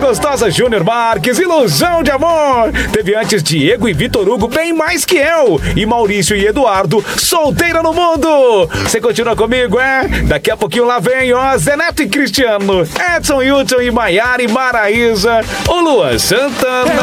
gostosa Júnior Marques, Ilusão de Amor. Teve antes Diego e Vitor Hugo, Bem Mais Que Eu. E Maurício e Eduardo, Solteira no Mundo. Você continua comigo, é? Daqui a pouquinho lá vem, ó, Zé Neto e Cristiano, Edson Hilton e Maiara e Maraísa, o Luan Santana.